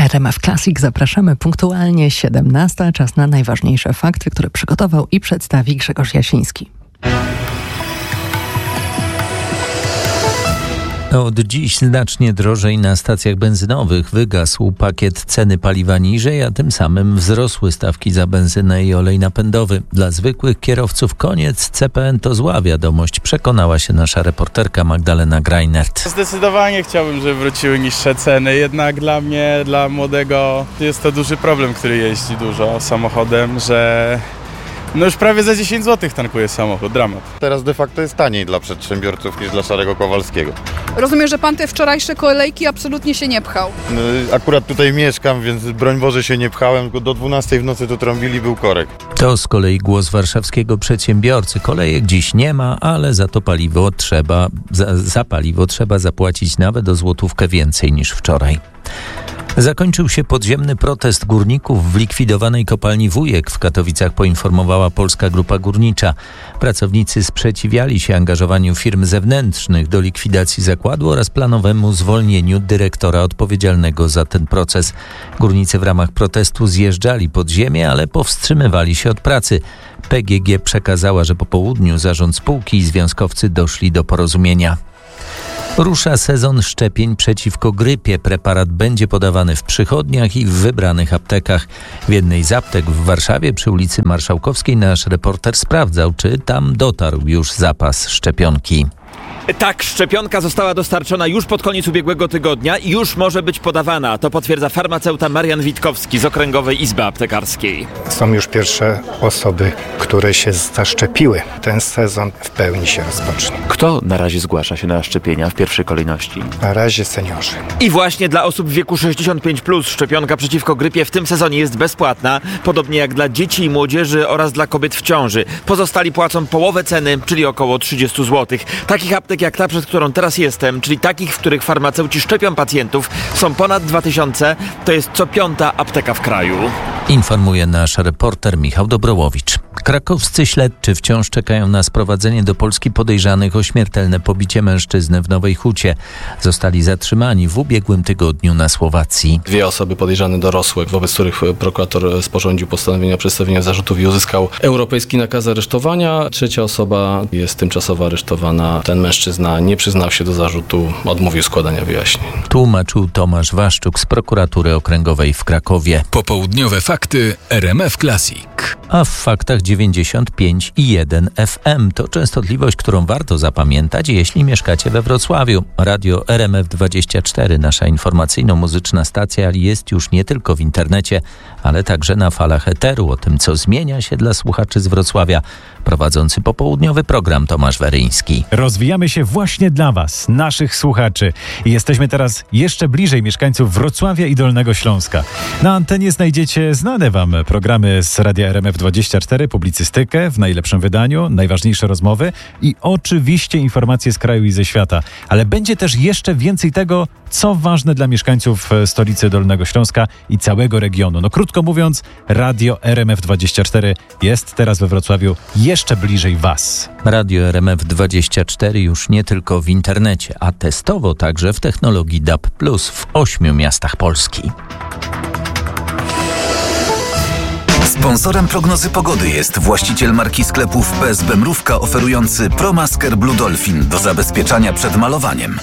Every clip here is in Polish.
RMF Classic, zapraszamy punktualnie 17. Czas na najważniejsze fakty, które przygotował i przedstawi Grzegorz Jasiński. Od dziś znacznie drożej na stacjach benzynowych. Wygasł pakiet ceny paliwa niżej, a tym samym wzrosły stawki za benzynę i olej napędowy. Dla zwykłych kierowców koniec CPN to zła wiadomość, przekonała się nasza reporterka Magdalena Greinert. Zdecydowanie chciałbym, żeby wróciły niższe ceny, jednak dla mnie, dla młodego jest to duży problem, który jeździ dużo samochodem, że już prawie za 10 zł tankuje samochód, dramat. Teraz de facto jest taniej dla przedsiębiorców niż dla szarego Kowalskiego. Rozumiem, że pan te wczorajsze kolejki absolutnie się nie pchał. Akurat tutaj mieszkam, więc broń Boże się nie pchałem, tylko do 12 w nocy to trąbili, był korek. To z kolei głos warszawskiego przedsiębiorcy. Kolejek dziś nie ma, ale za to paliwo za paliwo trzeba zapłacić nawet o złotówkę więcej niż wczoraj. Zakończył się podziemny protest górników w likwidowanej kopalni Wujek w Katowicach, poinformowała Polska Grupa Górnicza. Pracownicy sprzeciwiali się angażowaniu firm zewnętrznych do likwidacji zakładu oraz planowemu zwolnieniu dyrektora odpowiedzialnego za ten proces. Górnicy w ramach protestu zjeżdżali pod ziemię, ale powstrzymywali się od pracy. PGG przekazała, że po południu zarząd spółki i związkowcy doszli do porozumienia. Rusza sezon szczepień przeciwko grypie. Preparat będzie podawany w przychodniach i w wybranych aptekach. W jednej z aptek w Warszawie przy ulicy Marszałkowskiej nasz reporter sprawdzał, czy tam dotarł już zapas szczepionki. Tak, szczepionka została dostarczona już pod koniec ubiegłego tygodnia i już może być podawana. To potwierdza farmaceuta Marian Witkowski z Okręgowej Izby Aptekarskiej. Są już pierwsze osoby, które się zaszczepiły. Ten sezon w pełni się rozpocznie. Kto na razie zgłasza się na szczepienia w pierwszej kolejności? Na razie seniorzy. I właśnie dla osób w wieku 65+, szczepionka przeciwko grypie w tym sezonie jest bezpłatna, podobnie jak dla dzieci i młodzieży oraz dla kobiet w ciąży. Pozostali płacą połowę ceny, czyli około 30 zł. Takich aptek jak ta, przed którą teraz jestem, czyli takich, w których farmaceuci szczepią pacjentów, są ponad 2000. To jest co 5. apteka w kraju. Informuje nasz reporter Michał Dobrołowicz. Krakowscy śledczy wciąż czekają na sprowadzenie do Polski podejrzanych o śmiertelne pobicie mężczyzny w Nowej Hucie. Zostali zatrzymani w ubiegłym tygodniu na Słowacji. 2 osoby podejrzane dorosłe, wobec których prokurator sporządził postanowienia przedstawienia zarzutów i uzyskał europejski nakaz aresztowania. 3. osoba jest tymczasowo aresztowana. Ten mężczyzna nie przyznał się do zarzutu, odmówił składania wyjaśnień. Tłumaczył Tomasz Waszczuk z prokuratury okręgowej w Krakowie. Popołudniowe fakty RMF Classic. A w faktach 95,1 FM to częstotliwość, którą warto zapamiętać, jeśli mieszkacie we Wrocławiu. Radio RMF24, nasza informacyjno-muzyczna stacja, jest już nie tylko w internecie, ale także na falach eteru. O tym, co zmienia się dla słuchaczy z Wrocławia, prowadzący popołudniowy program Tomasz Weryński. Rozwijamy się właśnie dla Was, naszych słuchaczy. I jesteśmy teraz jeszcze bliżej mieszkańców Wrocławia i Dolnego Śląska. Na antenie znajdziecie znane Wam programy z Radia RMF24, publicystykę w najlepszym wydaniu, najważniejsze rozmowy i oczywiście informacje z kraju i ze świata. Ale będzie też jeszcze więcej tego, co ważne dla mieszkańców stolicy Dolnego Śląska i całego regionu. No krótko mówiąc, Radio RMF24 jest teraz we Wrocławiu jeszcze bliżej Was. Radio RMF24 już nie tylko w internecie, a testowo także w technologii DAB+, w 8 miastach Polski. Sponsorem prognozy pogody jest właściciel marki sklepów PSB Mrówka oferujący ProMasker Blue Dolphin do zabezpieczania przed malowaniem.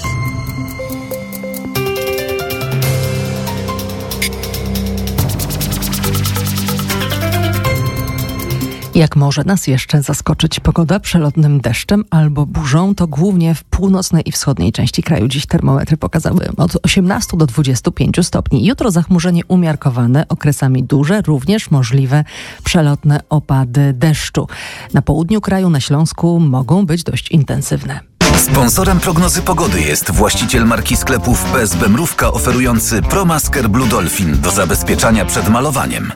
Jak może nas jeszcze zaskoczyć pogoda przelotnym deszczem albo burzą, to głównie w północnej i wschodniej części kraju. Dziś termometry pokazały od 18 do 25 stopni. Jutro zachmurzenie umiarkowane, okresami duże, również możliwe przelotne opady deszczu. Na południu kraju, na Śląsku mogą być dość intensywne. Sponsorem prognozy pogody jest właściciel marki sklepów PSB Mrówka oferujący ProMasker Blue Dolphin do zabezpieczania przed malowaniem.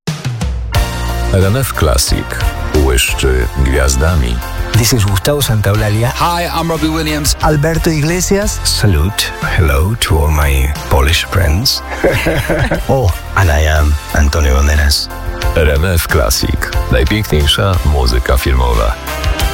RMF Classic błyszczy gwiazdami. This is Gustavo Santaolalla. Hi, I'm Robbie Williams. Alberto Iglesias. Salute. Hello to all my Polish friends. And I am Antonio Banderas. RMF Classic. Najpiękniejsza muzyka filmowa.